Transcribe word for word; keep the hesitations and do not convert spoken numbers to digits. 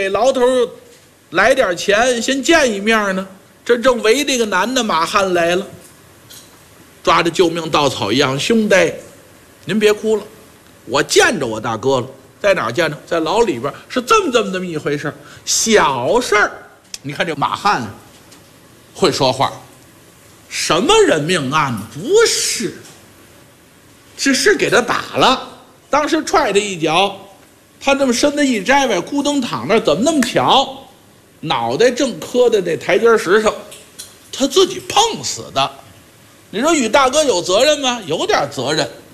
给牢头来点钱，先见一面呢。这正围这个男的，马汉来了，抓着救命稻草一样，兄弟，您别哭了，我见着我大哥了，在哪儿见着？在牢里边，是这么这么这么一回事，小事儿。你看这马汉会说话，什么人命案呢？不是，是是给他打了，当时踹他一脚，他这么身子一摘外，咕噔躺那儿，怎么那么巧？脑袋正磕在那台阶石上，他自己碰死的。你说与大哥有责任吗？有点责任。